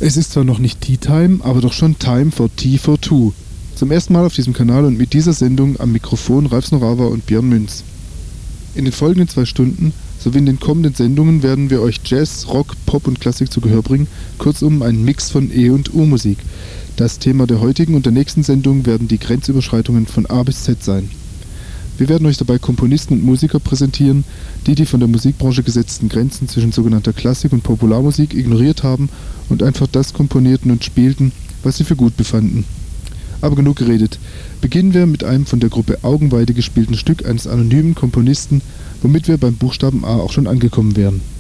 Es ist zwar noch nicht Tea Time, aber doch schon Time for Tea for Two. Zum ersten Mal auf diesem Kanal und mit dieser Sendung am Mikrofon Ralf Snorawa und Björn Münz. In den folgenden 2 Stunden sowie in den kommenden Sendungen werden wir euch Jazz, Rock, Pop und Klassik zu Gehör bringen, kurzum einen Mix von E- und U-Musik. Das Thema der heutigen und der nächsten Sendung werden die Grenzüberschreitungen von A bis Z sein. Wir werden euch dabei Komponisten und Musiker präsentieren, die von der Musikbranche gesetzten Grenzen zwischen sogenannter Klassik und Popularmusik ignoriert haben und einfach das komponierten und spielten, was sie für gut befanden. Aber genug geredet. Beginnen wir mit einem von der Gruppe Augenweide gespielten Stück eines anonymen Komponisten, womit wir beim Buchstaben A auch schon angekommen wären.